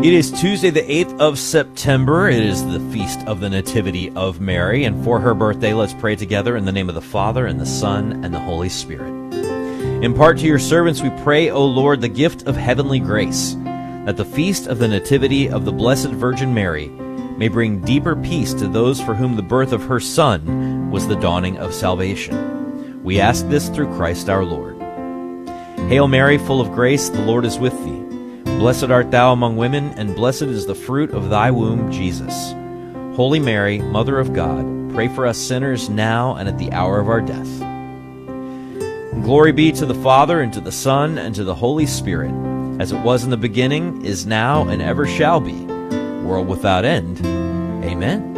It is Tuesday, the 8th of September. It is the Feast of the Nativity of Mary. And for her birthday, let's pray together in the name of the Father, and the Son, and the Holy Spirit. Impart to your servants, we pray, O Lord, the gift of heavenly grace, that the feast of the Nativity of the Blessed Virgin Mary may bring deeper peace to those for whom the birth of her Son was the dawning of salvation. We ask this through Christ our Lord. Hail Mary, full of grace, the Lord is with thee. Blessed art thou among women, and blessed is the fruit of thy womb, Jesus. Holy Mary, Mother of God, pray for us sinners now and at the hour of our death. Glory be to the Father, and to the Son, and to the Holy Spirit, as it was in the beginning, is now, and ever shall be, world without end. Amen.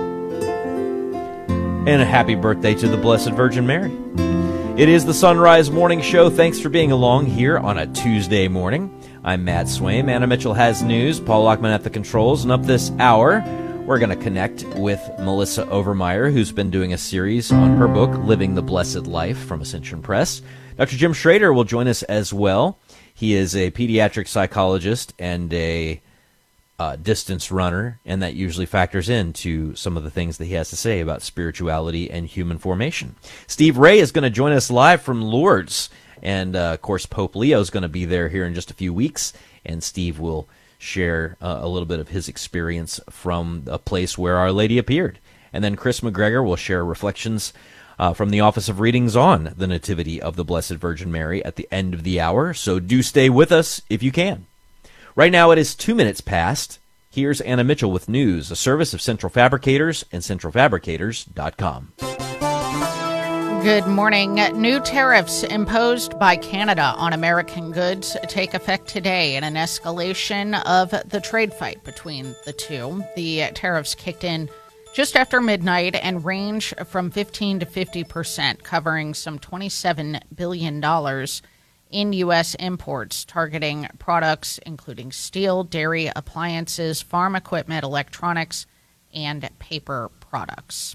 And a happy birthday to the Blessed Virgin Mary. It is the Sunrise Morning Show. Thanks for being along here on a Tuesday morning. I'm Matt Swaim. Anna Mitchell has news. Paul Lockman at the controls. And up this hour, we're going to connect with Melissa Overmeyer, who's been doing a series on her book, Living the Blessed Life, from Ascension Press. Dr. Jim Schrader will join us as well. He is a pediatric psychologist and a distance runner, and that usually factors into some of the things that he has to say about spirituality and human formation. Steve Ray is going to join us live from Lourdes. And, of course, Pope Leo is going to be there here in just a few weeks, and Steve will share a little bit of his experience from a place where Our Lady appeared. And then Chris McGregor will share reflections from the Office of Readings on the Nativity of the Blessed Virgin Mary at the end of the hour, so do stay with us if you can. Right now it is 2 minutes past. Here's Anna Mitchell with news, a service of Central Fabricators and centralfabricators.com. Good morning. New tariffs imposed by Canada on American goods take effect today in an escalation of the trade fight between the two. The tariffs kicked in just after midnight and range from 15 to 50%, covering some $27 billion in U.S. imports, targeting products including steel, dairy, appliances, farm equipment, electronics, and paper products.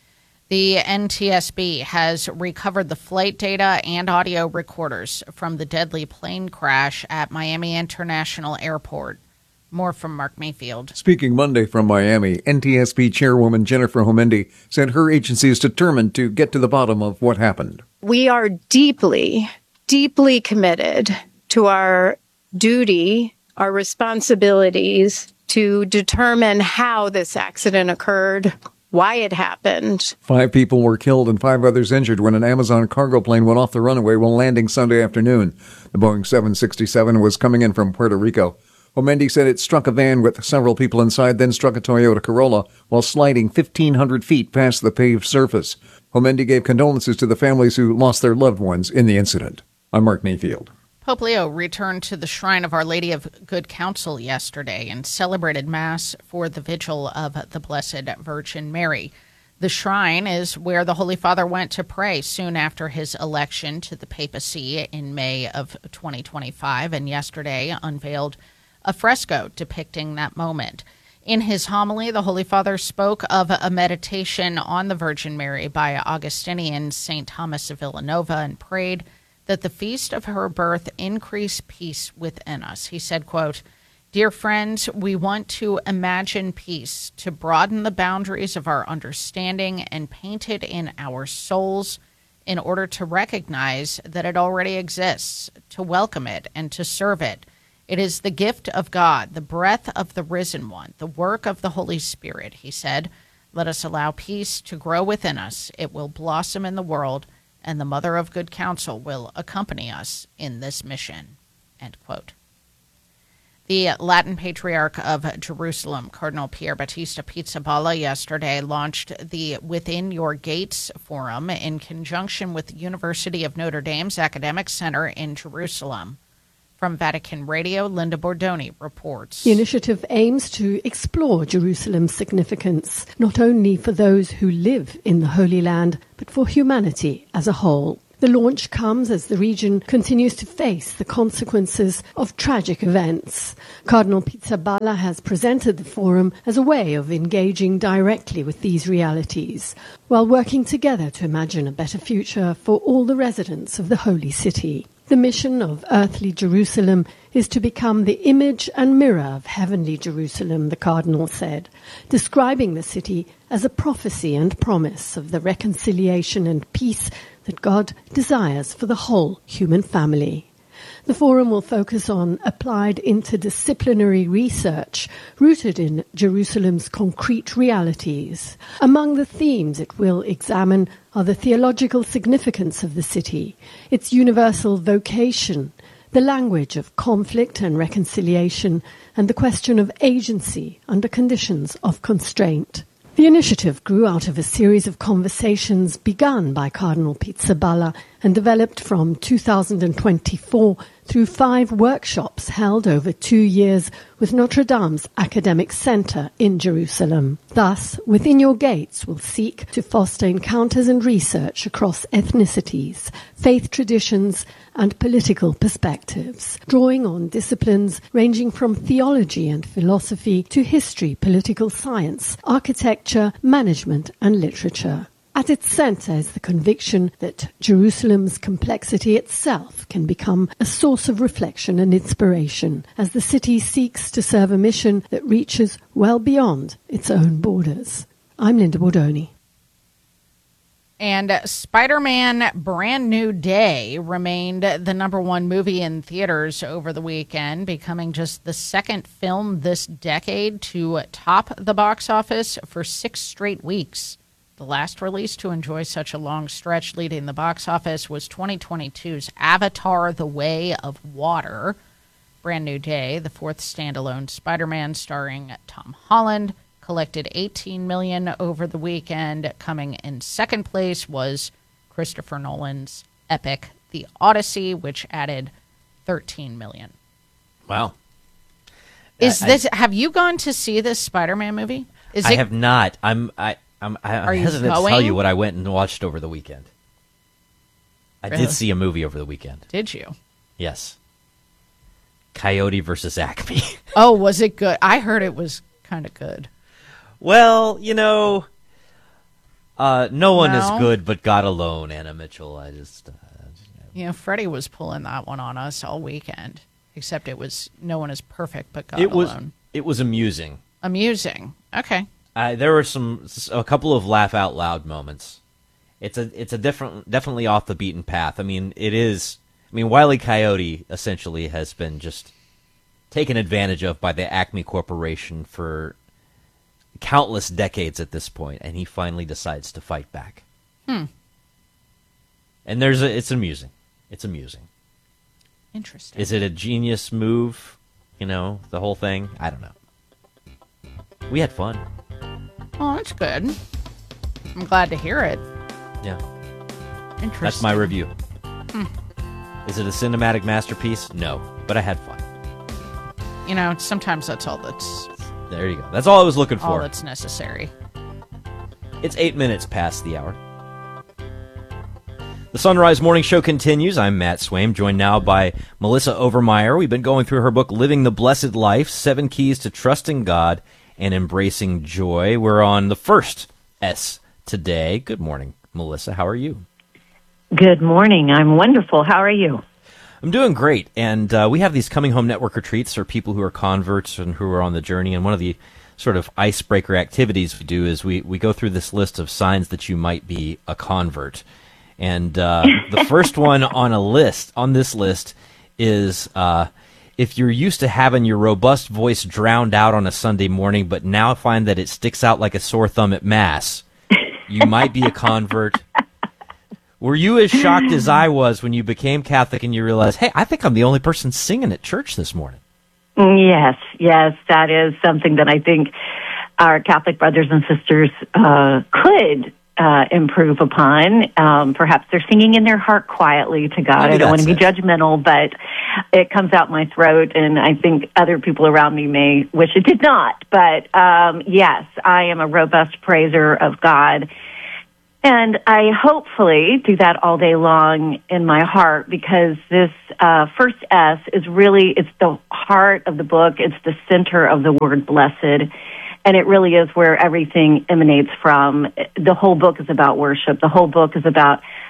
The NTSB has recovered the flight data and audio recorders from the deadly plane crash at Miami International Airport. More from Mark Mayfield. Speaking Monday from Miami, NTSB Chairwoman Jennifer Homendy said her agency is determined to get to the bottom of what happened. We are deeply, deeply committed to our duty, our responsibilities to determine how this accident occurred, why it happened. 5 people were killed and 5 others injured when an Amazon cargo plane went off the runway while landing Sunday afternoon. The Boeing 767 was coming in from Puerto Rico. Homendy said it struck a van with several people inside, then struck a Toyota Corolla while sliding 1,500 feet past the paved surface. Homendy gave condolences to the families who lost their loved ones in the incident. I'm Mark Mayfield. Pope Leo returned to the Shrine of Our Lady of Good Counsel yesterday and celebrated Mass for the Vigil of the Blessed Virgin Mary. The shrine is where the Holy Father went to pray soon after his election to the papacy in May of 2025, and yesterday unveiled a fresco depicting that moment. In his homily, the Holy Father spoke of a meditation on the Virgin Mary by Augustinian St. Thomas of Villanova and prayed that the feast of her birth increase peace within us. He said, quote, "Dear friends, we want to imagine peace, to broaden the boundaries of our understanding and paint it in our souls in order to recognize that it already exists, to welcome it and to serve it. It is the gift of God, the breath of the risen one, the work of the Holy Spirit," he said. "Let us allow peace to grow within us. It will blossom in the world, and the Mother of Good Counsel will accompany us in this mission." End quote. The Latin Patriarch of Jerusalem, Cardinal Pier Battista Pizzaballa, yesterday launched the Within Your Gates Forum in conjunction with the University of Notre Dame's Academic Center in Jerusalem. From Vatican Radio, Linda Bordoni reports. The initiative aims to explore Jerusalem's significance, not only for those who live in the Holy Land, but for humanity as a whole. The launch comes as the region continues to face the consequences of tragic events. Cardinal Pizzaballa has presented the forum as a way of engaging directly with these realities, while working together to imagine a better future for all the residents of the Holy City. The mission of earthly Jerusalem is to become the image and mirror of heavenly Jerusalem, the cardinal said, describing the city as a prophecy and promise of the reconciliation and peace that God desires for the whole human family. The forum will focus on applied interdisciplinary research rooted in Jerusalem's concrete realities. Among the themes it will examine are the theological significance of the city, its universal vocation, the language of conflict and reconciliation, and the question of agency under conditions of constraint. The initiative grew out of a series of conversations begun by Cardinal Pizzaballa and developed from 2024 through 5 workshops held over 2 years with Notre Dame's Academic Center in Jerusalem. Thus, Within Your Gates will seek to foster encounters and research across ethnicities, faith traditions, and political perspectives, drawing on disciplines ranging from theology and philosophy to history, political science, architecture, management, and literature. At its center is the conviction that Jerusalem's complexity itself can become a source of reflection and inspiration as the city seeks to serve a mission that reaches well beyond its own borders. I'm Linda Bordoni. And Spider-Man Brand New Day remained the #1 movie in theaters over the weekend, becoming just the second film this decade to top the box office for 6 straight weeks. The last release to enjoy such a long stretch leading the box office was 2022's Avatar: The Way of Water. Brand New Day, the 4th standalone Spider-Man starring Tom Holland, collected $18 million over the weekend. Coming in second place was Christopher Nolan's epic The Odyssey, which added $13 million. Wow. Have you gone to see this Spider-Man movie? I have not. I'm hesitant to tell you what I went and watched over the weekend. I did see a movie over the weekend. Did you? Yes. Coyote versus Acme. Oh, was it good? I heard it was kind of good. Well, no one is good but God alone, Anna Mitchell. I just... Freddie was pulling that one on us all weekend, except it was no one is perfect but God alone. It was amusing. Amusing. Okay. There were a couple of laugh out loud moments. It's a definitely off the beaten path. Wile E. Coyote essentially has been just taken advantage of by the Acme Corporation for countless decades at this point, and he finally decides to fight back. And it's amusing. It's amusing. Interesting. Is it a genius move? The whole thing? I don't know. We had fun. Oh, that's good. I'm glad to hear it. Yeah. Interesting. That's my review. Is it a cinematic masterpiece? No, but I had fun. Sometimes that's all that's... There you go. That's all I was looking for. All that's necessary. It's 8 minutes past the hour. The Sunrise Morning Show continues. I'm Matt Swaim, joined now by Melissa Overmeyer. We've been going through her book, Living the Blessed Life, 7 Keys to Trusting God and Embracing Joy. We're on the first S today. Good morning, Melissa. How are you? Good morning. I'm wonderful. How are you? I'm doing great. And we have these Coming Home Network retreats for people who are converts and who are on the journey. And one of the sort of icebreaker activities we do is we go through this list of signs that you might be a convert. And the first one on this list is if you're used to having your robust voice drowned out on a Sunday morning, but now find that it sticks out like a sore thumb at Mass, you might be a convert. Were you as shocked as I was when you became Catholic and you realized, hey, I think I'm the only person singing at church this morning? Yes, that is something that I think our Catholic brothers and sisters could improve upon. Perhaps they're singing in their heart quietly to God. Maybe I don't want to be it. judgmental, but it comes out my throat, and I think other people around me may wish it did not. But yes, I am a robust praiser of God. And I hopefully do that all day long in my heart, because this first S is really, it's the heart of the book. It's the center of the word blessed. And it really is where everything emanates from. The whole book is about worship. The whole book is about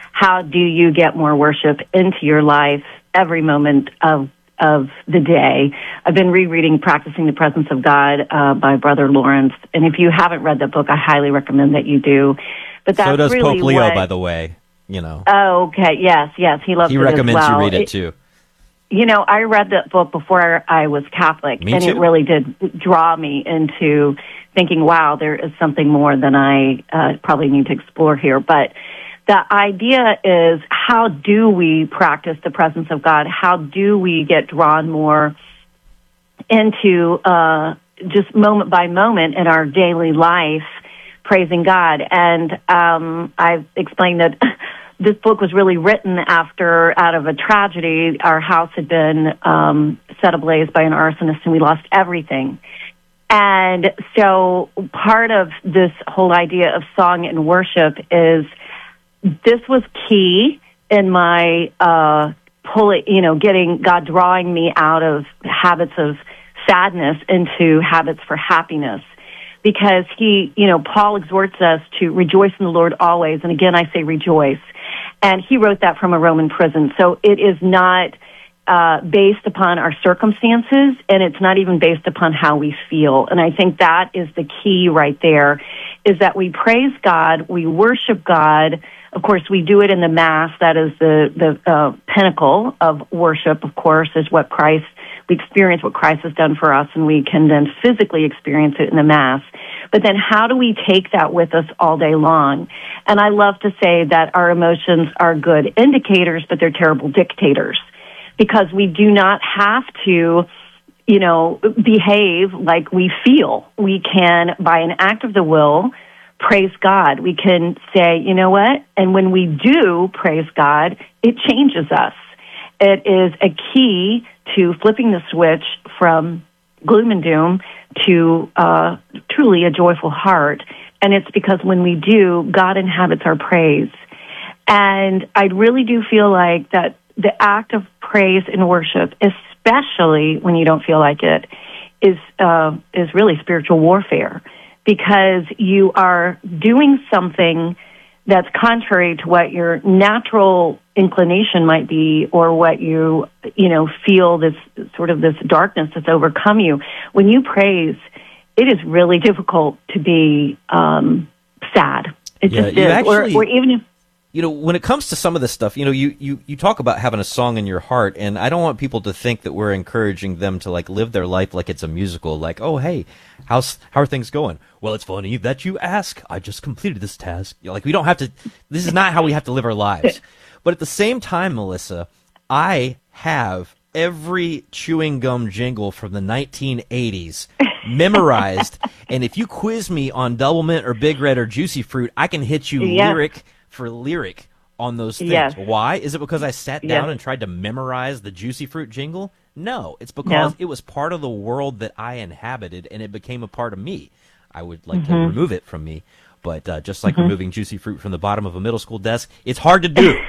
how do you get more worship into your life every moment of the day. I've been rereading Practicing the Presence of God by Brother Lawrence, and if you haven't read that book, I highly recommend that you do. But that's so does really Pope Leo, by the way. Oh, okay. Yes, he loves it as well. He recommends you read it too. I read that book before I was Catholic, Me and too. it really did draw me into thinking, wow, there is something more than I probably need to explore here. But the idea is, how do we practice the presence of God? How do we get drawn more into just moment by moment in our daily life, praising God? And I've explained that this book was really written out of a tragedy. Our house had been set ablaze by an arsonist, and we lost everything. And so part of this whole idea of song and worship is, this was key in my getting God, drawing me out of habits of sadness into habits for happiness. Because Paul exhorts us to rejoice in the Lord always. And again, I say rejoice. And he wrote that from a Roman prison. So it is not based upon our circumstances, and it's not even based upon how we feel. And I think that is the key right there, is that we praise God, we worship God. Of course, we do it in the Mass. That is the pinnacle of worship, of course, is what we experience what Christ has done for us, and we can then physically experience it in the Mass. But then how do we take that with us all day long? And I love to say that our emotions are good indicators, but they're terrible dictators, because we do not have to, behave like we feel. We can, by an act of the will, praise God. We can say, you know what? And when we do praise God, it changes us. It is a key to flipping the switch from gloom and doom to truly a joyful heart. And it's because when we do, God inhabits our praise. And I really do feel like that the act of praise and worship, especially when you don't feel like it, is really spiritual warfare, because you are doing something that's contrary to what your natural inclination might be, or what you feel, this darkness that's overcome you. When you praise, it is really difficult to be sad. It just is. Actually, or even if, when it comes to some of this stuff, you talk about having a song in your heart, and I don't want people to think that we're encouraging them to live their life like it's a musical. Like, oh, hey, how are things going? Well, it's funny that you ask. I just completed this task. We don't have to. This is not how we have to live our lives. But at the same time, Melissa, I have every chewing gum jingle from the 1980s memorized, and if you quiz me on Double Mint or Big Red or Juicy Fruit, I can hit you lyric for lyric on those things. Yes. Why? Is it because I sat down and tried to memorize the Juicy Fruit jingle? No, it's because it was part of the world that I inhabited, and it became a part of me. I would like to remove it from me, but just like removing Juicy Fruit from the bottom of a middle school desk, it's hard to do.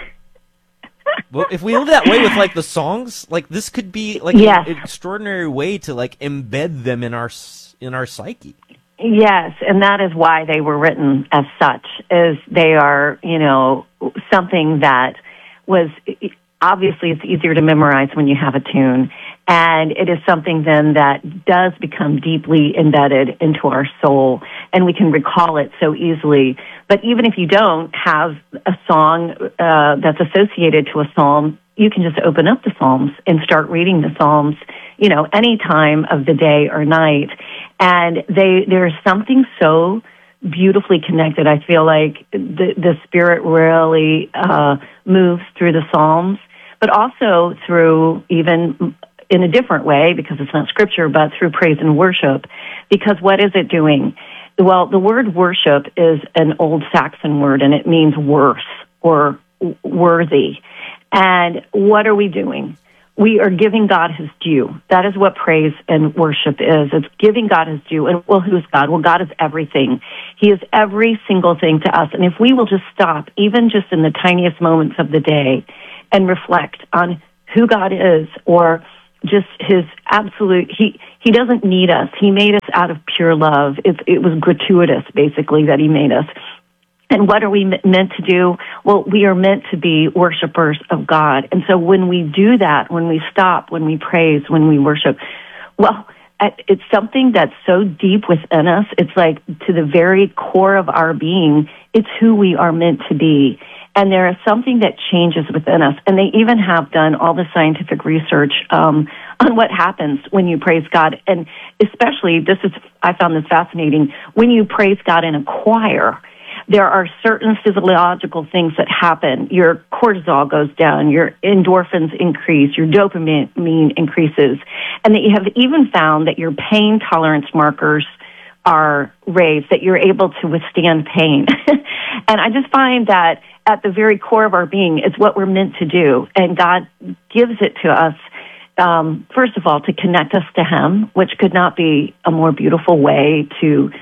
Well, if we live that way with the songs, this could be an extraordinary way to embed them in our psyche. Yes, and that is why they were written as such, is they are, something that was, obviously it's easier to memorize when you have a tune, and it is something then that does become deeply embedded into our soul, and we can recall it so easily. But even if you don't have a song that's associated to a psalm, you can just open up the Psalms and start reading the Psalms, any time of the day or night. And there's something so beautifully connected. I feel like the Spirit really moves through the Psalms, but also through, even in a different way, because it's not scripture, but through praise and worship. Because what is it doing? Well, the word worship is an old Saxon word, and it means worth or worthy. And what are we doing? We are giving God his due. That is what praise and worship is. It's giving God his due. And, well, who is God? Well, God is everything. He is every single thing to us. And if we will just stop, even just in the tiniest moments of the day, and reflect on who God is, or just his absolute, he doesn't need us. He made us out of pure love. It was gratuitous, basically, that he made us. And what are we meant to do? Well, we are meant to be worshipers of God. And so when we do that, when we stop, when we praise, when we worship, well, it's something that's so deep within us. It's like to the very core of our being. It's who we are meant to be. And there is something that changes within us. And they even have done all the scientific research on what happens when you praise God. And especially, I found this fascinating, when you praise God in a choir, there are certain physiological things that happen. Your cortisol goes down, your endorphins increase, your dopamine increases. And that you have even found that your pain tolerance markers are raised, that you're able to withstand pain. And I just find that at the very core of our being is what we're meant to do. And God gives it to us, first of all, to connect us to Him, which could not be a more beautiful way to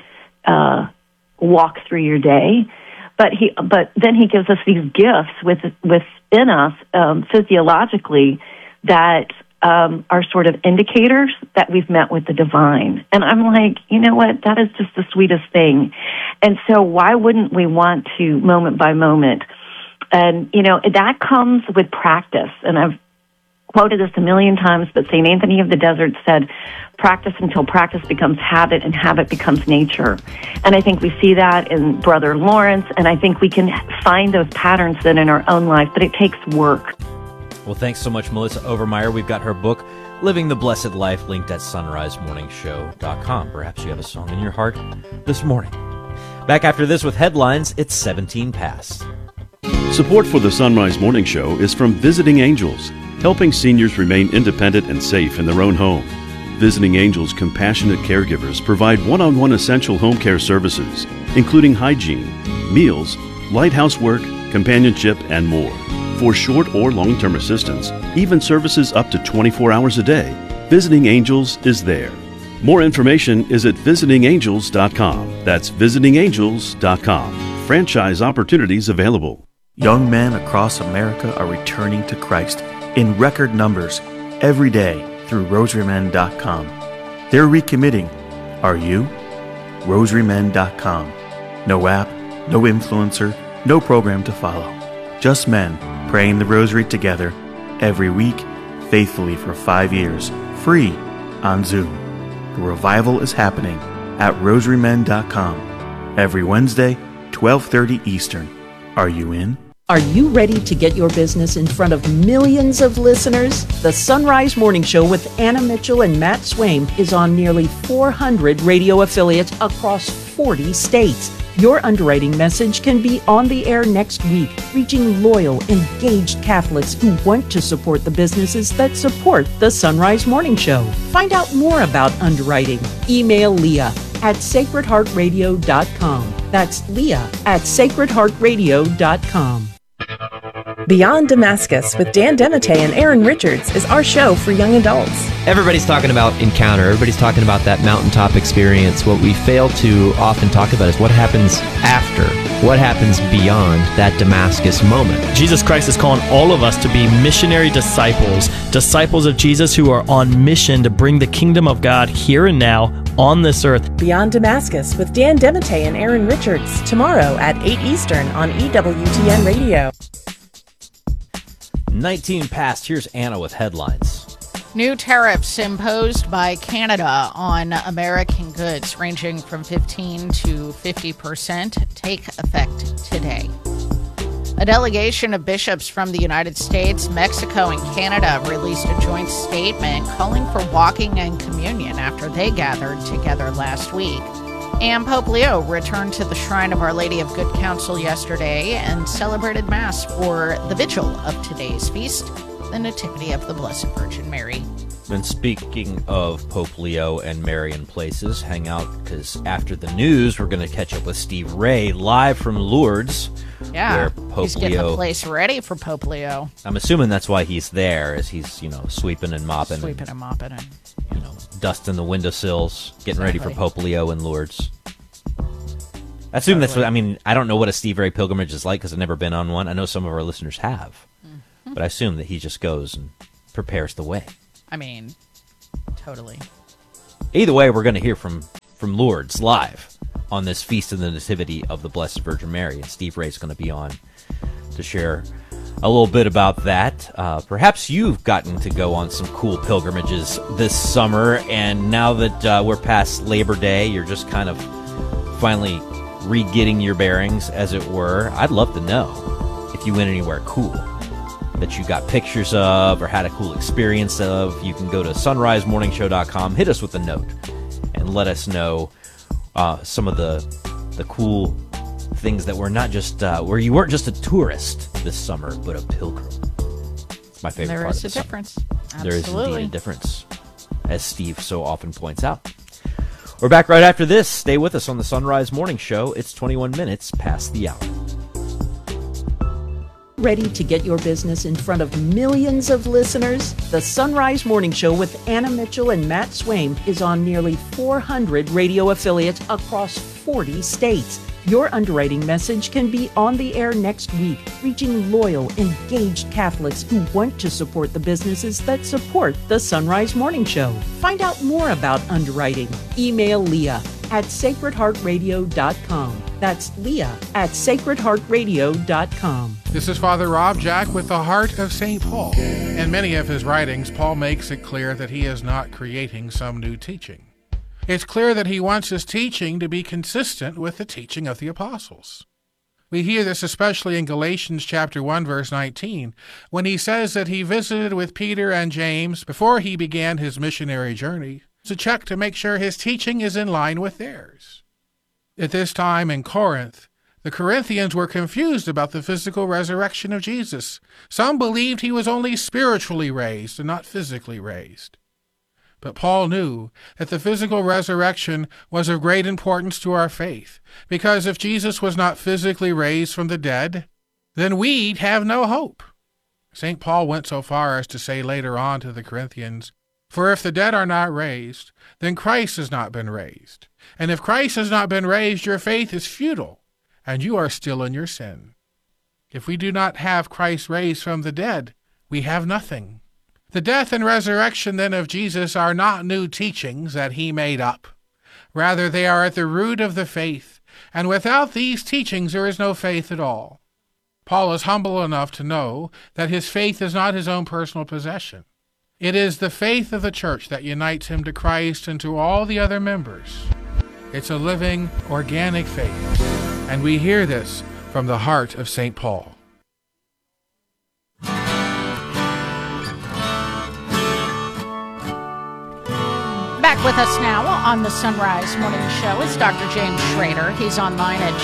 walk through your day. But then He gives us these gifts within us physiologically that are sort of indicators that we've met with the divine. And I'm like, you know what? That is just the sweetest thing. And so why wouldn't we want to, moment by moment? And, that comes with practice. And I've quoted this a million times, but St. Anthony of the Desert said, practice until practice becomes habit and habit becomes nature. And I think we see that in Brother Lawrence, and I think we can find those patterns then in our own life, but it takes work. Well, thanks so much, Melissa Overmeyer. We've got her book, Living the Blessed Life, linked at sunrisemorningshow.com. Perhaps you have a song in your heart this morning. Back after this with headlines, it's 17 past. Support for the Sunrise Morning Show is from Visiting Angels, helping seniors remain independent and safe in their own home. Visiting Angels compassionate caregivers provide one-on-one essential home care services, including hygiene, meals, light housework, companionship, and more. For short or long-term assistance, even services up to 24 hours a day, Visiting Angels is there. More information is at visitingangels.com. That's visitingangels.com. Franchise opportunities available. Young men across America are returning to Christ in record numbers every day through rosarymen.com. They're recommitting. Are you? rosarymen.com. No app, no influencer, no program to follow. Just men praying the rosary together every week, faithfully for 5 years, free on Zoom. The revival is happening at rosarymen.com every Wednesday, 12:30 Eastern. Are you in? Are you ready to get your business in front of millions of listeners? The Sunrise Morning Show with Anna Mitchell and Matt Swaim is on nearly 400 radio affiliates across 40 states. Your underwriting message can be on the air next week, reaching loyal, engaged Catholics who want to support the businesses that support the Sunrise Morning Show. Find out more about underwriting. Email Leah at sacredheartradio.com. That's Leah at sacredheartradio.com. Beyond Damascus with Dan Demite and Aaron Richards is our show for young adults. Everybody's talking about encounter. Everybody's talking about that mountaintop experience. What we fail to often talk about is what happens after. What happens beyond that Damascus moment. Jesus Christ is calling all of us to be missionary disciples, disciples of Jesus who are on mission to bring the kingdom of God here and now on this earth. Beyond Damascus with Dan Demite and Aaron Richards, tomorrow at 8 Eastern on EWTN Radio. 19 past. Here's Anna with headlines. New tariffs imposed by Canada on American goods ranging from 15 to 50% take effect today. A delegation of bishops from the United States, Mexico, and Canada released a joint statement calling for walking and communion after they gathered together last week. And Pope Leo returned to the Shrine of Our Lady of Good Counsel yesterday and celebrated Mass for the vigil of today's feast, the Nativity of the Blessed Virgin Mary. And speaking of Pope Leo and Marian places, hang out, because after the news, we're going to catch up with Steve Ray live from Lourdes. Yeah, where Pope he's getting Leo, the place ready for Pope Leo. I'm assuming that's why he's there, as he's, sweeping and mopping. And dusting the windowsills, getting ready for Pope Leo in Lourdes. I assume that's what, I don't know what a Steve Ray pilgrimage is like because I've never been on one. I know some of our listeners have. Mm-hmm. But I assume that he just goes and prepares the way. Totally. Either way, we're going to hear from Lourdes live on this Feast of the Nativity of the Blessed Virgin Mary. And Steve Ray's going to be on to share a little bit about that. Perhaps you've gotten to go on some cool pilgrimages this summer, and now that we're past Labor Day, you're just kind of finally re-getting your bearings, as it were. I'd love to know if you went anywhere cool that you got pictures of or had a cool experience of. You can go to sunrisemorningshow.com, hit us with a note, and let us know some of the cool things that were not just where you weren't just a tourist this summer, but a pilgrim. It's my favorite part of the summer. There is a difference. Absolutely. There is indeed a difference, as Steve so often points out. We're back right after this. Stay with us on the Sunrise Morning Show. It's 21 minutes past the hour. Ready to get your business in front of millions of listeners? The Sunrise Morning Show with Anna Mitchell and Matt Swaim is on nearly 400 radio affiliates across 40 states. Your underwriting message can be on the air next week, reaching loyal, engaged Catholics who want to support the businesses that support the Sunrise Morning Show. Find out more about underwriting. Email Leah at sacredheartradio.com. That's Leah at sacredheartradio.com. This is Father Rob Jack with the Heart of St. Paul. In many of his writings, Paul makes it clear that he is not creating some new teaching. It's clear that he wants his teaching to be consistent with the teaching of the apostles. We hear this especially in Galatians chapter 1, verse 19, when he says that he visited with Peter and James before he began his missionary journey to check to make sure his teaching is in line with theirs. At this time in Corinth, the Corinthians were confused about the physical resurrection of Jesus. Some believed he was only spiritually raised and not physically raised. But Paul knew that the physical resurrection was of great importance to our faith, because if Jesus was not physically raised from the dead, then we'd have no hope. St. Paul went so far as to say later on to the Corinthians, "For if the dead are not raised, then Christ has not been raised. And if Christ has not been raised, your faith is futile, and you are still in your sin." If we do not have Christ raised from the dead, we have nothing. The death and resurrection then of Jesus are not new teachings that he made up. Rather, they are at the root of the faith, and without these teachings there is no faith at all. Paul is humble enough to know that his faith is not his own personal possession. It is the faith of the church that unites him to Christ and to all the other members. It's a living, organic faith, and we hear this from the heart of St. Paul. Back with us now on the Sunrise Morning Show is Dr. James Schrader. He's online at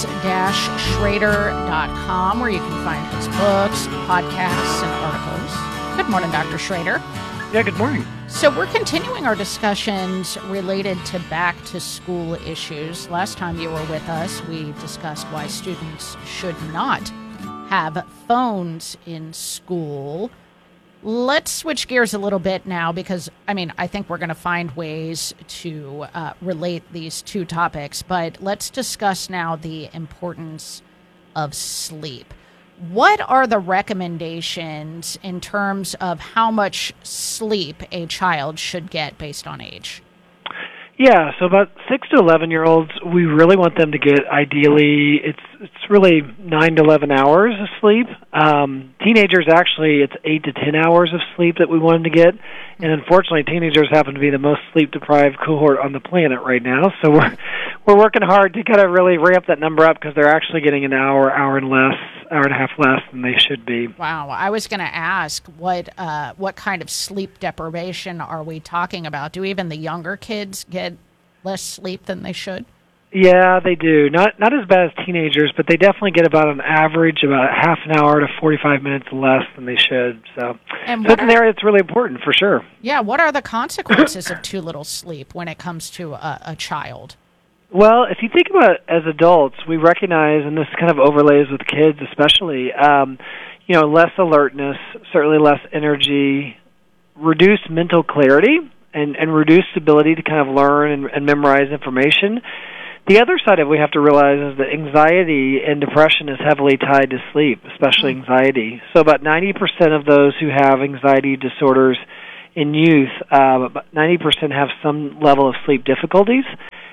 james-schrader.com, where you can find his books, podcasts, and articles. Good morning, Dr. Schrader. Yeah, good morning. So we're continuing our discussions related to back-to-school issues. Last time you were with us, we discussed why students should not have phones in school. Let's switch gears a little bit now because, I think we're going to find ways to relate these two topics, but let's discuss now the importance of sleep. What are the recommendations in terms of how much sleep a child should get based on age? Yeah, so about 6 to 11-year-olds, we really want them to get, ideally, it's really 9 to 11 hours of sleep. Teenagers, actually, it's 8 to 10 hours of sleep that we want them to get. And unfortunately, teenagers happen to be the most sleep-deprived cohort on the planet right now. So we're working hard to kind of really ramp that number up because they're actually getting an hour and a half less than they should be. Wow. I was going to ask what kind of sleep deprivation are we talking about? Do even the younger kids get less sleep than they should? Yeah, they do. Not as bad as teenagers, but they definitely get about an average, about half an hour to 45 minutes less than they should. So it's an area that's really important for sure. Yeah, what are the consequences of too little sleep when it comes to a child? Well, if you think about it as adults, we recognize, and this kind of overlays with kids especially, less alertness, certainly less energy, reduced mental clarity, and reduced ability to kind of learn and memorize information. The other side of it we have to realize is that anxiety and depression is heavily tied to sleep, especially anxiety. So about 90% of those who have anxiety disorders in youth, about 90% have some level of sleep difficulties.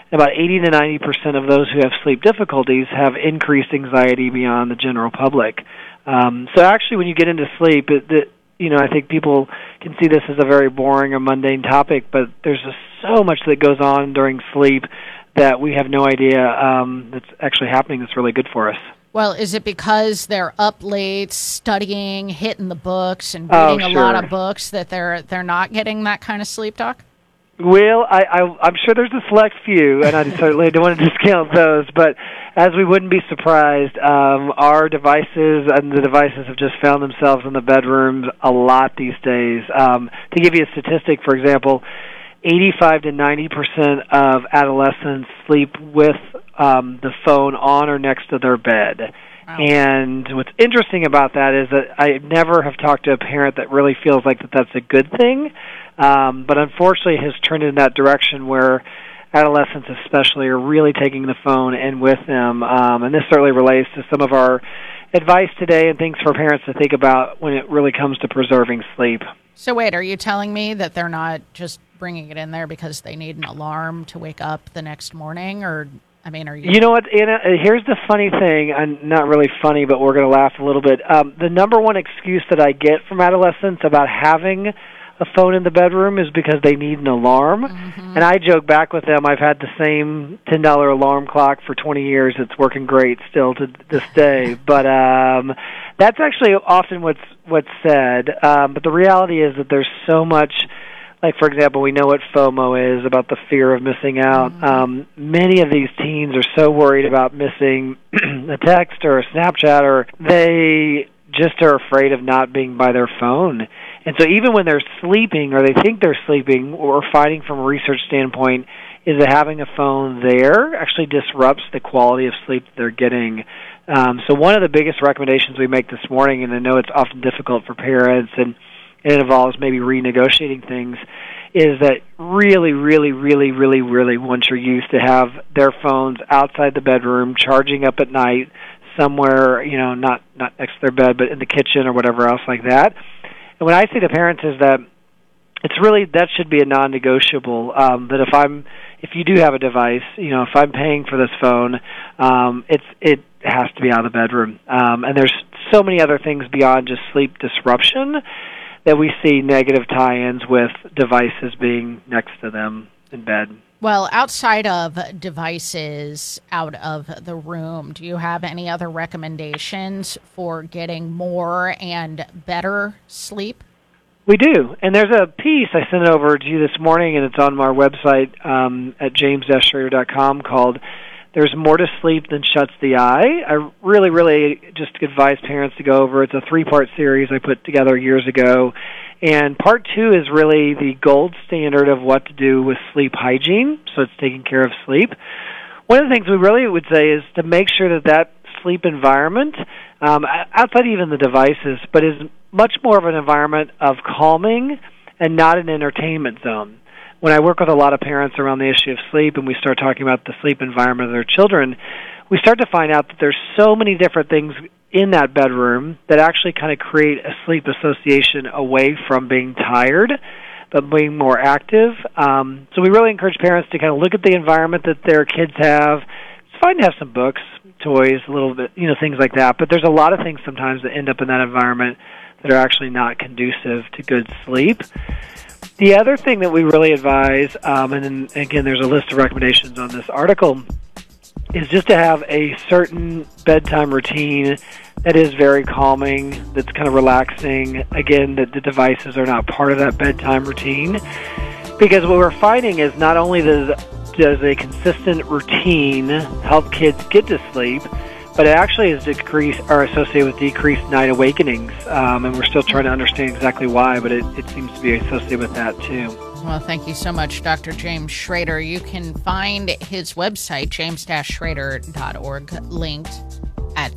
About 80 to 90% of those who have sleep difficulties have increased anxiety beyond the general public. So actually, when you get into sleep, I think people can see this as a very boring or mundane topic, but there's just so much that goes on during sleep that we have no idea that's actually happening that's really good for us. Well, is it because they're up late studying, hitting the books, and reading a lot of books that they're not getting that kind of sleep, Doc? Well, I'm sure there's a select few, and I certainly don't want to discount those, but as we wouldn't be surprised, our devices and the devices have just found themselves in the bedrooms a lot these days. To give you a statistic, for example, 85 to 90% of adolescents sleep with the phone on or next to their bed. Wow. And what's interesting about that is that I never have talked to a parent that really feels like that's a good thing, but unfortunately it has turned in that direction where adolescents especially are really taking the phone in with them, and this certainly relates to some of our advice today and things for parents to think about when it really comes to preserving sleep. So wait, are you telling me that they're not just bringing it in there because they need an alarm to wake up the next morning, or... are you... You know what, Anna, here's the funny thing, and not really funny, but we're going to laugh a little bit. The number one excuse that I get from adolescents about having a phone in the bedroom is because they need an alarm. Mm-hmm. And I joke back with them, I've had the same $10 alarm clock for 20 years. It's working great still to this day. But that's actually often what's said. But the reality is that there's so much... Like, for example, we know what FOMO is, about the fear of missing out. Mm-hmm. Many of these teens are so worried about missing a text or a Snapchat, or they just are afraid of not being by their phone. And so even when they're sleeping or they think they're sleeping, what we're finding from a research standpoint is that having a phone there actually disrupts the quality of sleep that they're getting. So one of the biggest recommendations we make this morning, and I know it's often difficult for parents, and it involves maybe renegotiating things, is that really, really, really, really, really want your youth to have their phones outside the bedroom, charging up at night somewhere, not next to their bed, but in the kitchen or whatever else like that. And what I say to parents is that that should be a non-negotiable, that if you do have a device, if I'm paying for this phone, it has to be out of the bedroom. And there's so many other things beyond just sleep disruption that we see negative tie-ins with devices being next to them in bed. Well, outside of devices out of the room, do you have any other recommendations for getting more and better sleep? We do, and there's a piece I sent over to you this morning, and it's on our website at james-schrader.com called There's More to Sleep Than Shuts the Eye. I really, really just advise parents to go over. It's a 3-part series I put together years ago. And part 2 is really the gold standard of what to do with sleep hygiene, so it's taking care of sleep. One of the things we really would say is to make sure that sleep environment, outside even the devices, but is much more of an environment of calming and not an entertainment zone. When I work with a lot of parents around the issue of sleep and we start talking about the sleep environment of their children, we start to find out that there's so many different things in that bedroom that actually kind of create a sleep association away from being tired, but being more active. So we really encourage parents to kind of look at the environment that their kids have. It's fine to have some books, toys, a little bit, things like that, but there's a lot of things sometimes that end up in that environment that are actually not conducive to good sleep. The other thing that we really advise, and then again there's a list of recommendations on this article, is just to have a certain bedtime routine that is very calming, that's kind of relaxing. Again, that the devices are not part of that bedtime routine. Because what we're finding is not only does a consistent routine help kids get to sleep, but it actually is associated with decreased night awakenings. And we're still trying to understand exactly why, but it seems to be associated with that too. Well, thank you so much, Dr. James Schrader. You can find his website, james-schrader.org, linked at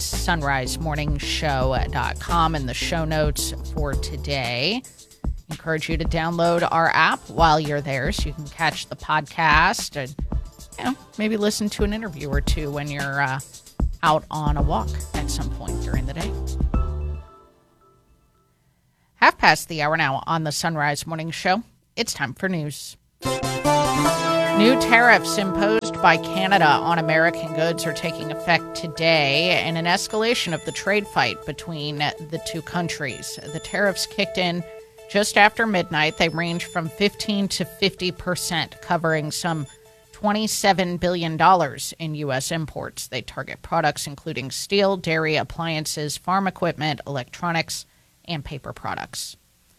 sunrisemorningshow.com in the show notes for today. Encourage you to download our app while you're there so you can catch the podcast and maybe listen to an interview or two when you're out on a walk at some point during the day. 5:30 the hour now on the Sunrise Morning Show. It's time for news. New tariffs imposed by Canada on American goods are taking effect today in an escalation of the trade fight between the two countries. The tariffs kicked in just after midnight. They range from 15 to 50%, covering some $27 billion in U.S. imports. They target products including steel, dairy, appliances, farm equipment, electronics, and paper products.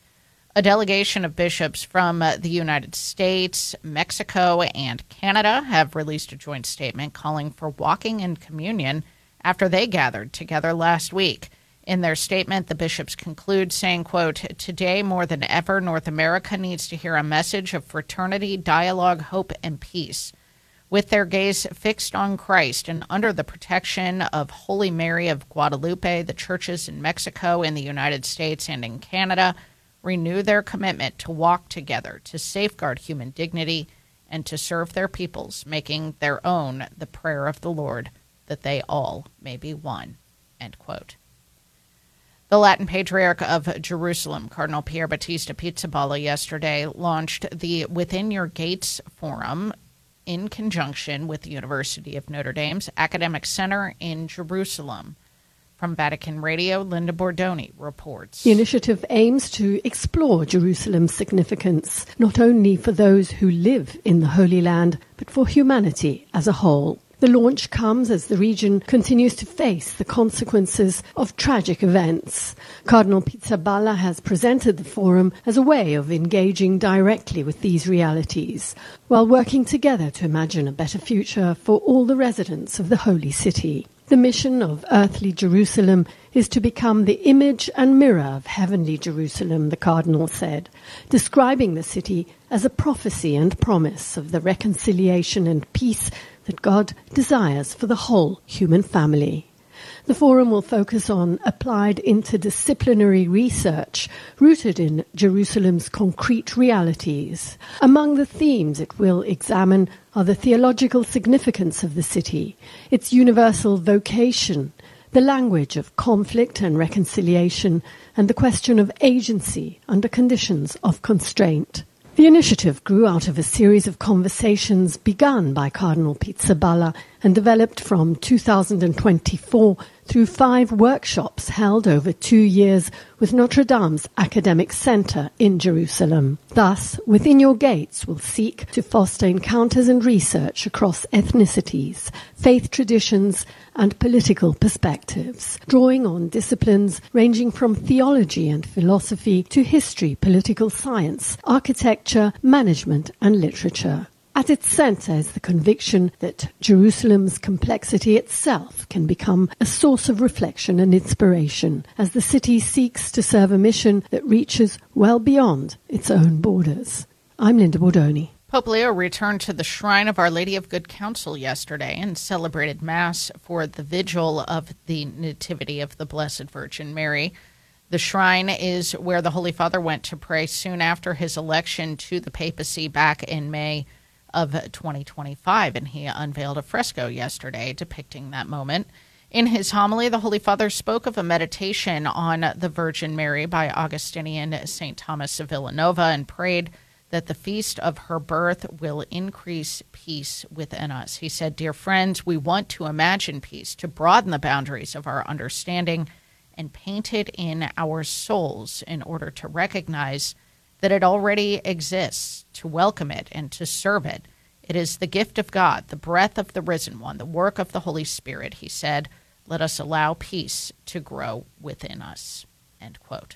A delegation of bishops from the United States, Mexico, and Canada have released a joint statement calling for walking in communion after they gathered together last week. In their statement, the bishops conclude saying, quote, "Today more than ever, North America needs to hear a message of fraternity, dialogue, hope, and peace. With their gaze fixed on Christ and under the protection of Holy Mary of Guadalupe, the churches in Mexico, in the United States, and in Canada renew their commitment to walk together, to safeguard human dignity, and to serve their peoples, making their own the prayer of the Lord, that they all may be one." End quote. The Latin Patriarch of Jerusalem, Cardinal Pier Battista Pizzaballa, yesterday launched the Within Your Gates Forum in conjunction with the University of Notre Dame's Academic Center in Jerusalem. From Vatican Radio, Linda Bordoni reports. The initiative aims to explore Jerusalem's significance, not only for those who live in the Holy Land, but for humanity as a whole. The launch comes as the region continues to face the consequences of tragic events. Cardinal Pizzaballa has presented the forum as a way of engaging directly with these realities, while working together to imagine a better future for all the residents of the Holy City. The mission of earthly Jerusalem is to become the image and mirror of heavenly Jerusalem, the Cardinal said, describing the city as a prophecy and promise of the reconciliation and peace that God desires for the whole human family. The forum will focus on applied interdisciplinary research rooted in Jerusalem's concrete realities. Among the themes it will examine are the theological significance of the city, its universal vocation, the language of conflict and reconciliation, and the question of agency under conditions of constraint. The initiative grew out of a series of conversations begun by Cardinal Pizzaballa and developed from 2024 through 5 workshops held over 2 years with Notre Dame's Academic Center in Jerusalem. Thus, Within Your Gates will seek to foster encounters and research across ethnicities, faith traditions, and political perspectives, drawing on disciplines ranging from theology and philosophy to history, political science, architecture, management, and literature. At its center is the conviction that Jerusalem's complexity itself can become a source of reflection and inspiration as the city seeks to serve a mission that reaches well beyond its own borders. I'm Linda Bordoni. Pope Leo returned to the Shrine of Our Lady of Good Counsel yesterday and celebrated Mass for the vigil of the Nativity of the Blessed Virgin Mary. The shrine is where the Holy Father went to pray soon after his election to the papacy back in May of 2025, and he unveiled a fresco yesterday depicting that moment. In his homily, the Holy Father spoke of a meditation on the Virgin Mary by Augustinian St. Thomas of Villanova and prayed that the feast of her birth will increase peace within us. He said, "Dear friends, we want to imagine peace, to broaden the boundaries of our understanding and paint it in our souls in order to recognize that it already exists, to welcome it and to serve it. It is the gift of God, the breath of the risen one, the work of the Holy Spirit," he said. "Let us allow peace to grow within us." End quote.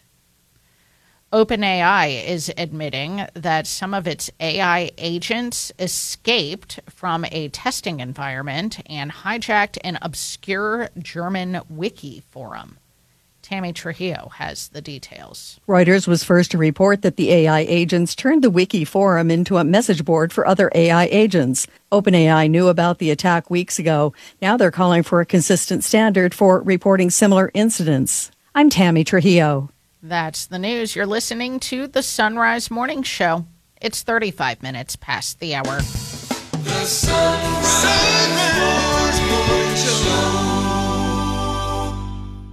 OpenAI is admitting that some of its AI agents escaped from a testing environment and hijacked an obscure German wiki forum. Tammy Trujillo has the details. Reuters was first to report that the AI agents turned the wiki forum into a message board for other AI agents. OpenAI knew about the attack weeks ago. Now they're calling for a consistent standard for reporting similar incidents. I'm Tammy Trujillo. That's the news. You're listening to the Sunrise Morning Show. It's 35 minutes past the hour. The Sunrise Morning Show.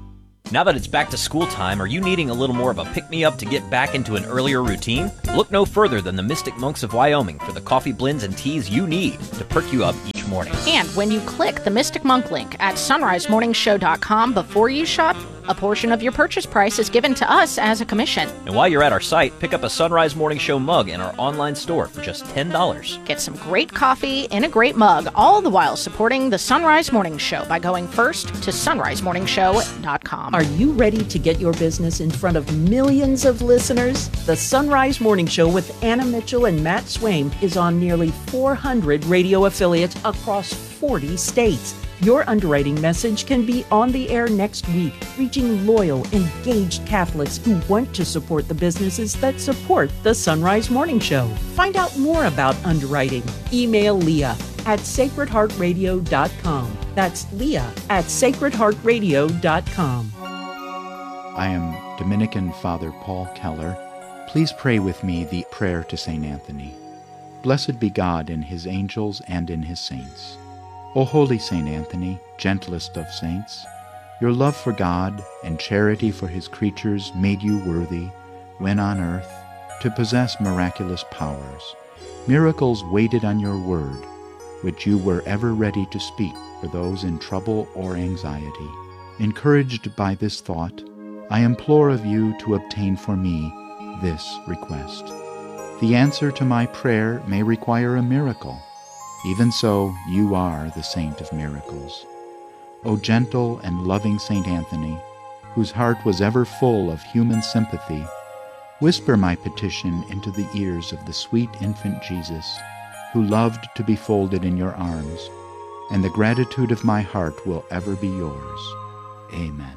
Now that it's back to school time, are you needing a little more of a pick-me-up to get back into an earlier routine? Look no further than the Mystic Monks of Wyoming for the coffee blends and teas you need to perk you up each morning. And when you click the Mystic Monk link at sunrisemorningshow.com before you shop, a portion of your purchase price is given to us as a commission. And while you're at our site, pick up a Sunrise Morning Show mug in our online store for just $10. Get some great coffee in a great mug, all the while supporting the Sunrise Morning Show by going first to sunrisemorningshow.com. Are you ready to get your business in front of millions of listeners? The Sunrise Morning Show with Anna Mitchell and Matt Swaim is on nearly 400 radio affiliates across 40 states. Your underwriting message can be on the air next week, reaching loyal, engaged Catholics who want to support the businesses that support the Sunrise Morning Show. Find out more about underwriting. Email Leah at sacredheartradio.com. That's Leah at sacredheartradio.com. I am Dominican Father Paul Keller. Please pray with me the prayer to St. Anthony. Blessed be God in his angels and in his saints. O holy St. Anthony, gentlest of saints, your love for God and charity for his creatures made you worthy, when on earth, to possess miraculous powers. Miracles waited on your word, which you were ever ready to speak for those in trouble or anxiety. Encouraged by this thought, I implore of you to obtain for me this request. The answer to my prayer may require a miracle. Even so, you are the saint of miracles. O gentle and loving St. Anthony, whose heart was ever full of human sympathy, whisper my petition into the ears of the sweet infant Jesus, who loved to be folded in your arms, and the gratitude of my heart will ever be yours. Amen.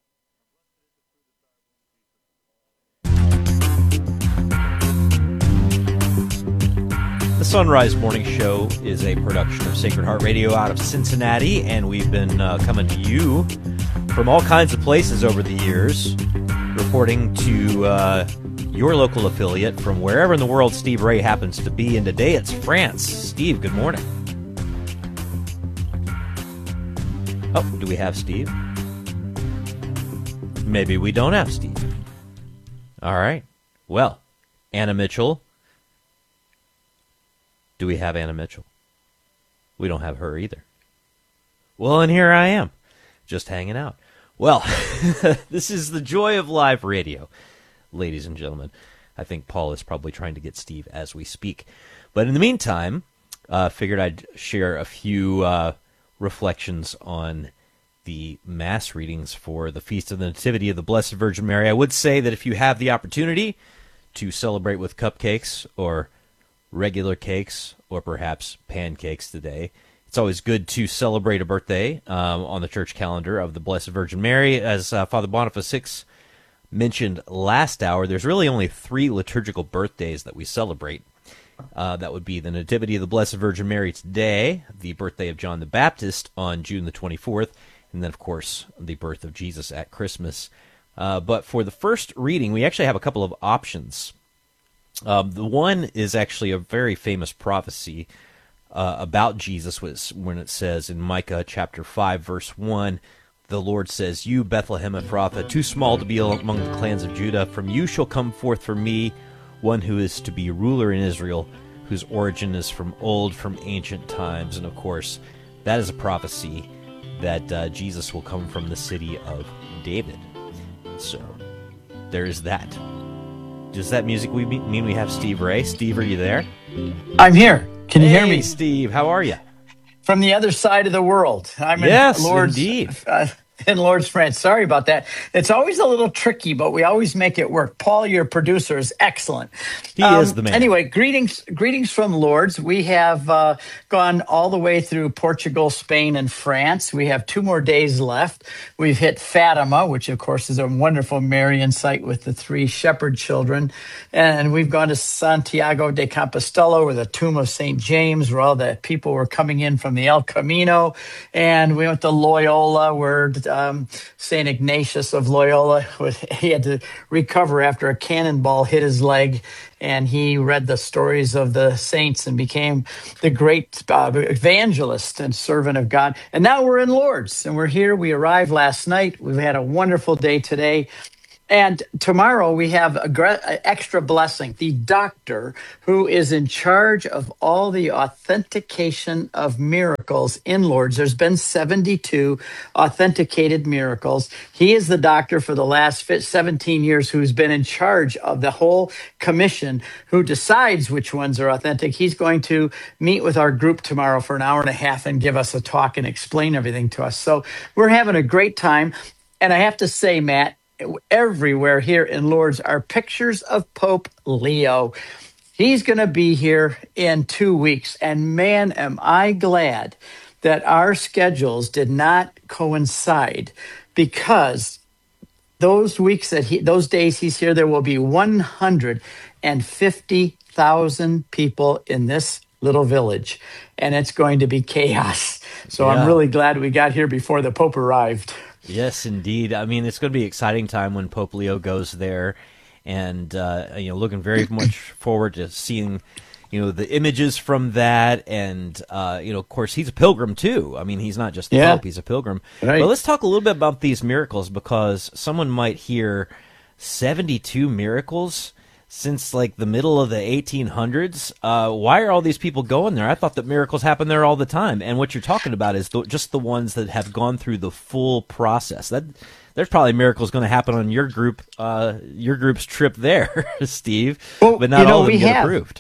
The Sunrise Morning Show is a production of Sacred Heart Radio out of Cincinnati, and we've been coming to you from all kinds of places over the years, reporting to your local affiliate from wherever in the world Steve Ray happens to be, and today it's France. Steve, good morning. Oh, do we have Steve? Maybe we don't have Steve. All right. Well, Anna Mitchell. Do we have Anna Mitchell? We don't have her either. Well, and here I am, just hanging out. Well, this is the joy of live radio, ladies and gentlemen. I think Paul is probably trying to get Steve as we speak. But in the meantime, figured I'd share a few reflections on the Mass readings for the Feast of the Nativity of the Blessed Virgin Mary. I would say that if you have the opportunity to celebrate with cupcakes or regular cakes or perhaps pancakes today, it's always good to celebrate a birthday on the church calendar of the Blessed Virgin Mary. As Father Boniface VI mentioned last hour, there's really only 3 liturgical birthdays that we celebrate. That would be the Nativity of the Blessed Virgin Mary today, the birthday of John the Baptist on June the 24th, and then, of course, the birth of Jesus at Christmas. But for the first reading, we actually have a couple of options. The one is actually a very famous prophecy about Jesus, when it says in Micah chapter 5, verse 1, the Lord says, "You, Bethlehem Ephrathah, too small to be among the clans of Judah, from you shall come forth for me one who is to be ruler in Israel, whose origin is from old, from ancient times." And of course, that is a prophecy that Jesus will come from the city of David. So, there is that. Does that music mean we have Steve Ray? Steve, are you there? I'm here. Can you hear me? Steve, how are you? From the other side of the world. I'm yes, in Lourdes, indeed. In Lourdes, France. Sorry about that. It's always a little tricky, but we always make it work. Paul, your producer, is excellent. He is the man. Anyway, greetings from Lourdes. We have gone all the way through Portugal, Spain, and France. We have 2 more days left. We've hit Fatima, which, of course, is a wonderful Marian site with the 3 shepherd children. And we've gone to Santiago de Compostela, where the tomb of St. James, where all the people were coming in from the El Camino. And we went to Loyola, where St. Ignatius of Loyola, he had to recover after a cannonball hit his leg. and he read the stories of the saints and became the great evangelist and servant of God. And now we're in Lourdes, and we're here. We arrived last night. We've had a wonderful day today. And tomorrow we have an extra blessing. The doctor who is in charge of all the authentication of miracles in Lourdes. There's been 72 authenticated miracles. He is the doctor for the last 17 years who's been in charge of the whole commission who decides which ones are authentic. He's going to meet with our group tomorrow for an hour and a half and give us a talk and explain everything to us. So we're having a great time. And I have to say, Matt, everywhere here in Lourdes are pictures of Pope Leo. He's going to be here in 2 weeks. And man, am I glad that our schedules did not coincide, because those days he's here, there will be 150,000 people in this little village, and it's going to be chaos. So I'm really glad we got here before the Pope arrived. Yes, indeed. I mean, it's going to be an exciting time when Pope Leo goes there, and looking very much forward to seeing, the images from that, and of course, he's a pilgrim too. I mean, he's not just the Pope; he's a pilgrim. Right. But let's talk a little bit about these miracles, because someone might hear 72 miracles since like the middle of the 1800s. Why are all these people going there? I thought that miracles happen there all the time. And what you're talking about is just the ones that have gone through the full process. There's probably miracles going to happen on your group's trip there, Steve. Well, but not all of them get approved.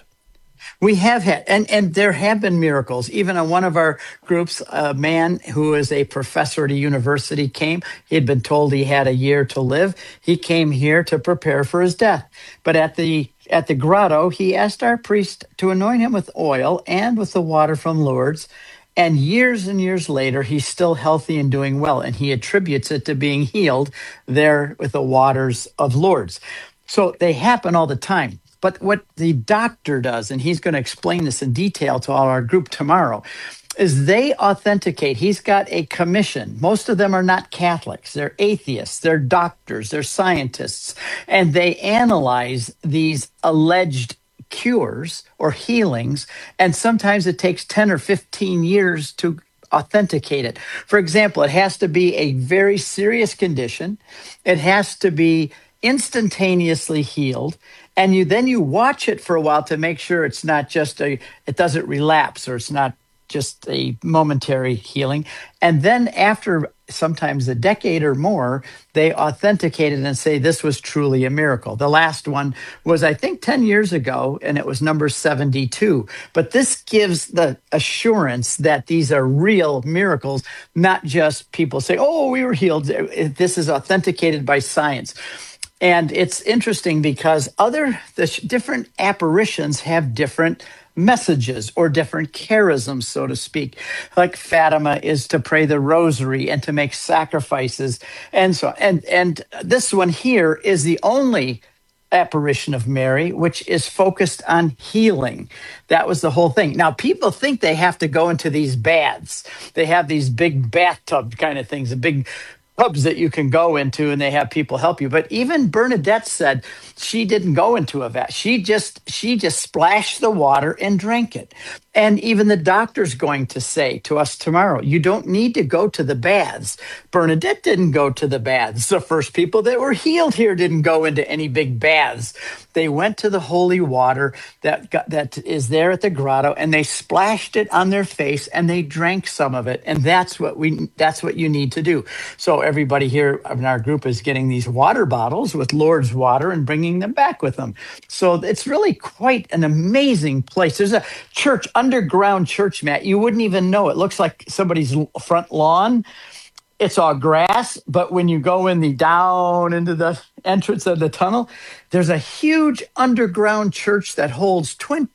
We have had, and there have been miracles. Even on one of our groups, a man who is a professor at a university came. He had been told he had a year to live. He came here to prepare for his death. But at the grotto, he asked our priest to anoint him with oil and with the water from Lourdes. And years later, he's still healthy and doing well. And he attributes it to being healed there with the waters of Lourdes. So they happen all the time. But what the doctor does, and he's going to explain this in detail to all our group tomorrow, is they authenticate. He's got a commission. Most of them are not Catholics. They're atheists. They're doctors. They're scientists. And they analyze these alleged cures or healings. And sometimes it takes 10 or 15 years to authenticate it. For example, it has to be a very serious condition. It has to be instantaneously healed. And you watch it for a while to make sure it's not just it doesn't relapse, or it's not just a momentary healing. And then after sometimes a decade or more, they authenticate it and say this was truly a miracle. The last one was, I think, 10 years ago, and it was number 72. But this gives the assurance that these are real miracles, not just people say, oh, we were healed. This is authenticated by science. And it's interesting because the different apparitions have different messages or different charisms, so to speak. Like Fatima is to pray the rosary and to make sacrifices. And so, and this one here is the only apparition of Mary, which is focused on healing. That was the whole thing. Now, people think they have to go into these baths. They have these big bathtub kind of things, a big pubs that you can go into, and they have people help you. But even Bernadette said she didn't go into a vat. She just splashed the water and drank it. And even the doctor's going to say to us tomorrow, you don't need to go to the baths. Bernadette didn't go to the baths. The first people that were healed here didn't go into any big baths. They went to the holy water that is there at the grotto, and they splashed it on their face, and they drank some of it. And that's what you need to do. So everybody here in our group is getting these water bottles with Lourdes water and bringing them back with them. So it's really quite an amazing place. There's a church, underground church, Matt. You wouldn't even know. It looks like somebody's front lawn. It's all grass, but when you go down into the entrance of the tunnel, there's a huge underground church that holds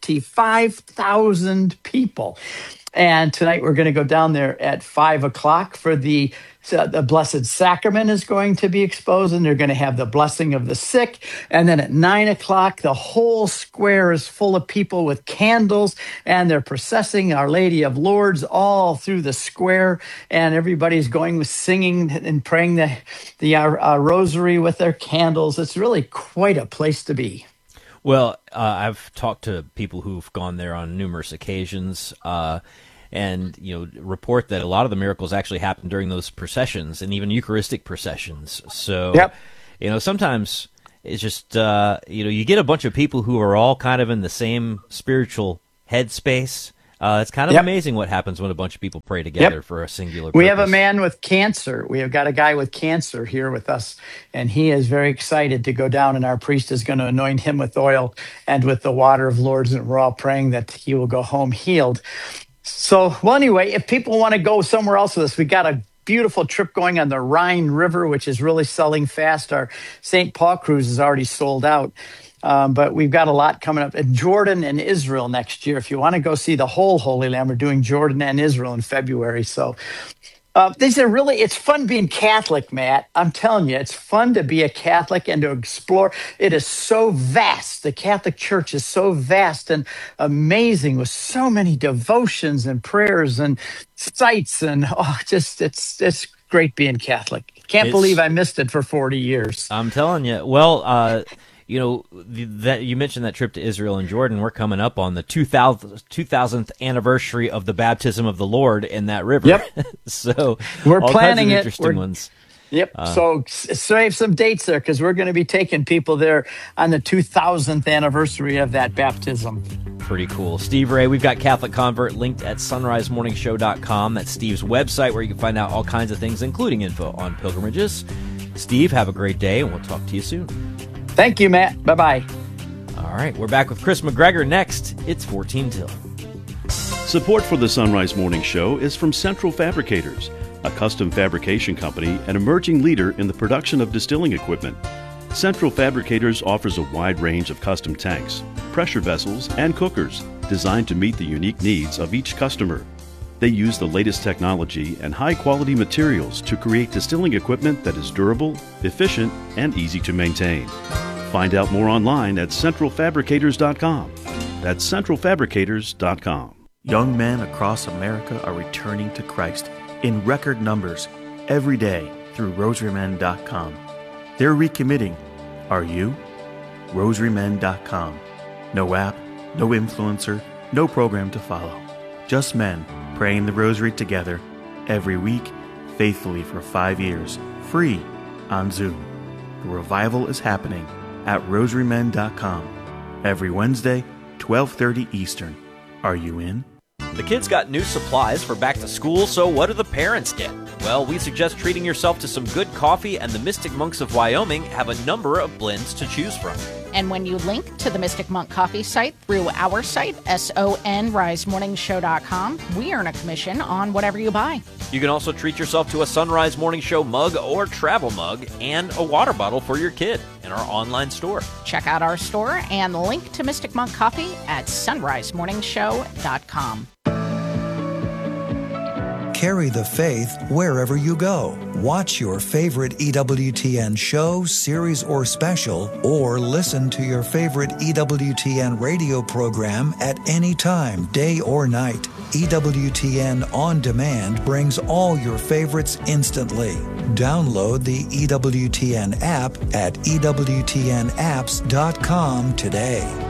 25,000 people. And tonight we're going to go down there at 5:00 for the Blessed Sacrament is going to be exposed, and they're going to have the blessing of the sick. And then at 9:00, the whole square is full of people with candles, and they're processing Our Lady of Lourdes all through the square. And everybody's going with singing and praying the rosary with their candles. It's really quite a place to be. Well, I've talked to people who've gone there on numerous occasions, and report that a lot of the miracles actually happen during those processions and even Eucharistic processions. So, sometimes it's just you get a bunch of people who are all kind of in the same spiritual headspace. It's kind of amazing what happens when a bunch of people pray together for a singular purpose. We have a man with cancer. We have got a guy with cancer here with us, and he is very excited to go down, and our priest is going to anoint him with oil and with the water of Lourdes, and we're all praying that he will go home healed. So, well, anyway, if people want to go somewhere else with us, we got a beautiful trip going on the Rhine River, which is really selling fast. Our St. Paul cruise is already sold out. But we've got a lot coming up in Jordan and Israel next year. If you want to go see the whole Holy Land, we're doing Jordan and Israel in February. So it's fun being Catholic, Matt. I'm telling you, it's fun to be a Catholic and to explore. It is so vast. The Catholic Church is so vast and amazing with so many devotions and prayers and sites. And it's great being Catholic. Can't believe I missed it for 40 years. I'm telling you. Well, that you mentioned that trip to Israel and Jordan. We're coming up on the 2000th anniversary of the baptism of the Lord in that river. Yep. So we're all planning kinds of it. Interesting ones. Yep. So save some dates there because we're going to be taking people there on the 2000th anniversary of that baptism. Pretty cool. Steve Ray, we've got Catholic Convert linked at sunrisemorningshow.com. That's Steve's website where you can find out all kinds of things, including info on pilgrimages. Steve, have a great day, and we'll talk to you soon. Thank you, Matt. Bye-bye. All right, we're back with Chris McGregor next. It's 14 till. Support for the Sunrise Morning Show is from Central Fabricators, a custom fabrication company and emerging leader in the production of distilling equipment. Central Fabricators offers a wide range of custom tanks, pressure vessels, and cookers designed to meet the unique needs of each customer. They use the latest technology and high-quality materials to create distilling equipment that is durable, efficient, and easy to maintain. Find out more online at centralfabricators.com. That's centralfabricators.com. Young men across America are returning to Christ in record numbers every day through rosarymen.com. They're recommitting. Are you? rosarymen.com. No app, no influencer, no program to follow. Just men praying the rosary together every week, faithfully for 5 years, free on Zoom. The revival is happening at rosarymen.com every Wednesday, 12:30 Eastern. Are you in? The kids got new supplies for back to school, so what do the parents get? Well, we suggest treating yourself to some good coffee, and the Mystic Monks of Wyoming have a number of blends to choose from. And when you link to the Mystic Monk Coffee site through our site, sonrisemorningshow.com, we earn a commission on whatever you buy. You can also treat yourself to a Sunrise Morning Show mug or travel mug and a water bottle for your kid in our online store. Check out our store and link to Mystic Monk Coffee at sunrisemorningshow.com. Carry the faith wherever you go. Watch your favorite EWTN show, series, or special, or listen to your favorite EWTN radio program at any time, day or night. EWTN On Demand brings all your favorites instantly. Download the EWTN app at EWTNapps.com today.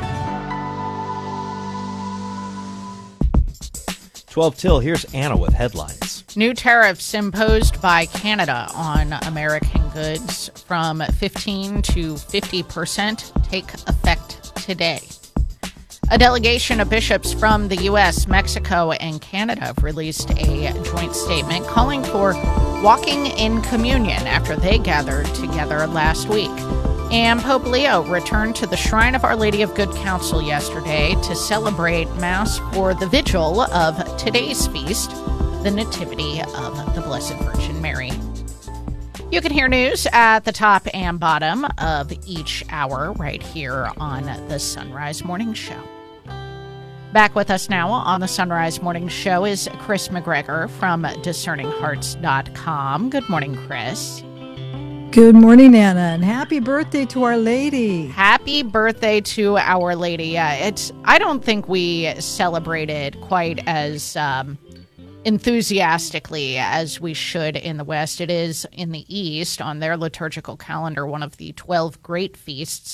12 till, here's Anna with headlines. New tariffs imposed by Canada on American goods from 15 to 50% take effect today. A delegation of bishops from the U.S., Mexico, and Canada have released a joint statement calling for walking in communion after they gathered together last week. And Pope Leo returned to the Shrine of Our Lady of Good Counsel yesterday to celebrate Mass for the vigil of today's feast, the Nativity of the Blessed Virgin Mary. You can hear news at the top and bottom of each hour right here on the Sunrise Morning Show. Back with us now on the Sunrise Morning Show is Chris McGregor from discerninghearts.com. Good morning, Chris. Good morning, Anna, and happy birthday to Our Lady. Happy birthday to Our Lady. I don't think we celebrated quite as enthusiastically as we should in the West. It is in the East, on their liturgical calendar, one of the 12 great feasts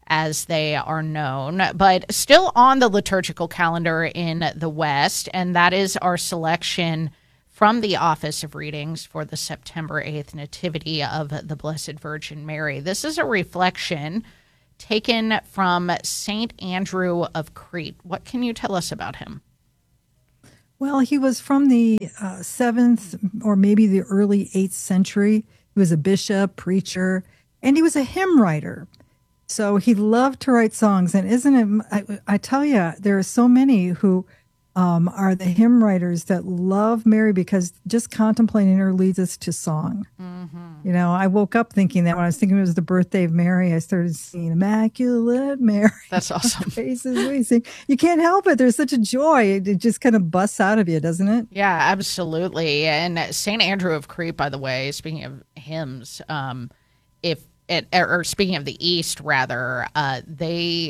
as they are known, but still on the liturgical calendar in the West, and that is our selection from the Office of Readings for the September 8th Nativity of the Blessed Virgin Mary. This is a reflection taken from St. Andrew of Crete. What can you tell us about him? Well, he was from the 7th or maybe the early 8th century. He was a bishop, preacher, and he was a hymn writer. So he loved to write songs. And isn't it, I tell you, there are so many who are the hymn writers that love Mary because just contemplating her leads us to song. You know, I woke up thinking that when I was thinking it was the birthday of Mary, I started singing Immaculate Mary. That's awesome. Praises we sing. You can't help it. There's such a joy. It just kind of busts out of you, doesn't it? Yeah, absolutely. And St. Andrew of Crete, by the way, speaking of hymns, speaking of the East, rather, they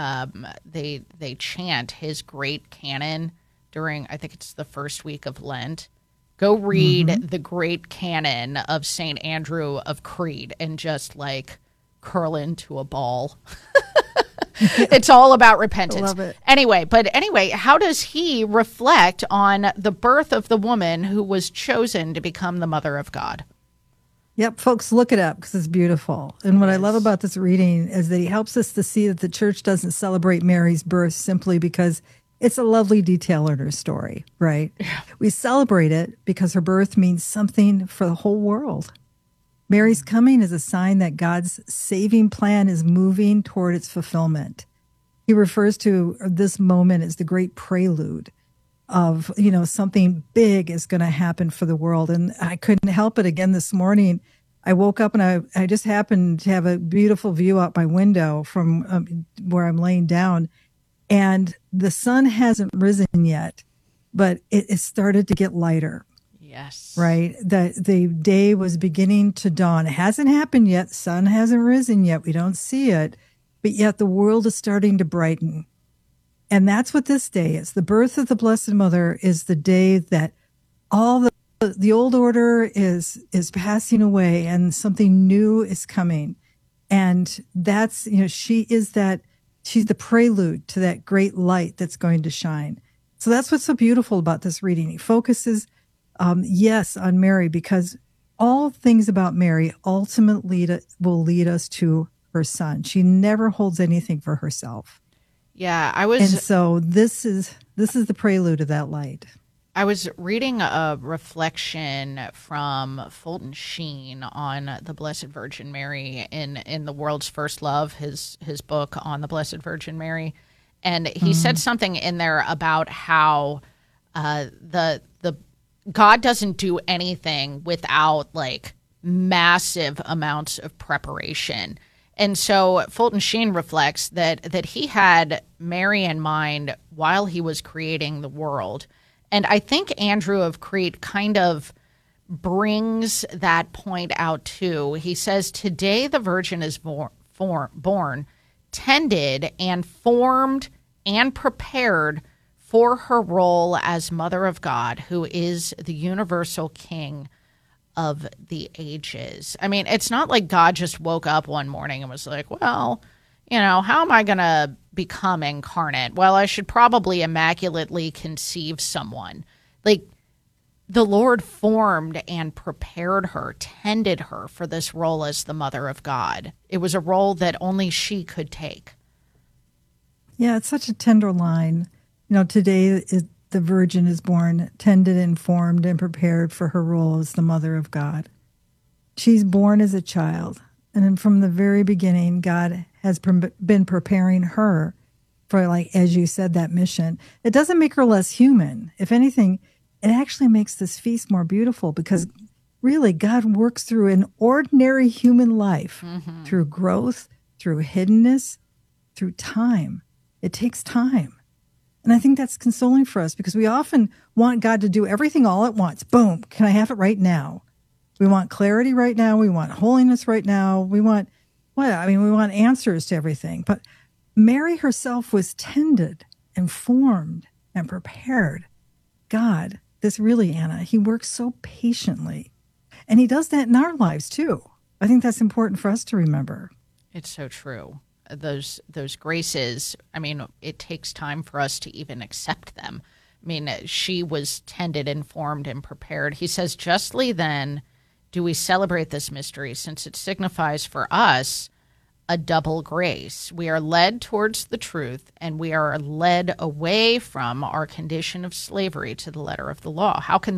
chant his great canon during, I think it's the first week of Lent. Go read the great canon of St. Andrew of Crete and just like curl into a ball. It's all about repentance. I love it. Anyway, how does he reflect on the birth of the woman who was chosen to become the Mother of God? Yep, folks, look it up because it's beautiful. And what I love about this reading is that he helps us to see that the church doesn't celebrate Mary's birth simply because it's a lovely detail in her story, right? Yeah. We celebrate it because her birth means something for the whole world. Mary's coming is a sign that God's saving plan is moving toward its fulfillment. He refers to this moment as the great prelude of, you know, something big is going to happen for the world. And I couldn't help it again this morning. I woke up and I just happened to have a beautiful view out my window from where I'm laying down. And the sun hasn't risen yet, but it started to get lighter. Yes. Right? The day was beginning to dawn. It hasn't happened yet. The sun hasn't risen yet. We don't see it. But yet the world is starting to brighten. And that's what this day is. The birth of the Blessed Mother is the day that all the old order is passing away and something new is coming. And that's, you know, she's the prelude to that great light that's going to shine. So that's what's so beautiful about this reading. He focuses, yes, on Mary because all things about Mary ultimately will lead us to her son. She never holds anything for herself. Yeah, and so this is the prelude of that light. I was reading a reflection from Fulton Sheen on the Blessed Virgin Mary in The World's First Love, his book on the Blessed Virgin Mary, and he said something in there about how the God doesn't do anything without like massive amounts of preparation. And so Fulton Sheen reflects that he had Mary in mind while he was creating the world. And I think Andrew of Crete kind of brings that point out too. He says, today the Virgin is born, tended and formed and prepared for her role as Mother of God, who is the universal King of the ages. I mean, it's not like God just woke up one morning and was like, well, you know, how am I going to become incarnate? Well, I should probably immaculately conceive someone. Like, the Lord formed and prepared her, tended her for this role as the Mother of God. It was a role that only she could take. Yeah, it's such a tender line. You know, today the Virgin is born, tended and formed and prepared for her role as the Mother of God. She's born as a child. And then from the very beginning, God has been preparing her for, like, as you said, that mission. It doesn't make her less human. If anything, it actually makes this feast more beautiful because really God works through an ordinary human life, through growth, through hiddenness, through time. It takes time. And I think that's consoling for us because we often want God to do everything all at once. Boom, can I have it right now? We want clarity right now. We want holiness right now. We want answers to everything. But Mary herself was tended and formed and prepared. God, this really, Anna, he works so patiently. And he does that in our lives too. I think that's important for us to remember. It's so true. those graces, I mean, it takes time for us to even accept them. I mean, she was tended, informed, and prepared. He says, justly then do we celebrate this mystery, since it signifies for us a double grace. We are led towards the truth, and we are led away from our condition of slavery to the letter of the law. How can